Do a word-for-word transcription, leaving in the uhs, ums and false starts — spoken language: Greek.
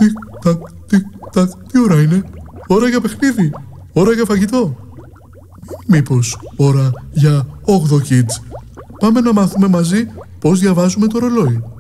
τικ τακ, τικ τακ. Τι ώρα είναι? Ώρα για παιχνίδι. Ώρα για φαγητό. Μήπως ώρα για όγδοο Kids? Πάμε να μάθουμε μαζί πώς διαβάζουμε το ρολόι.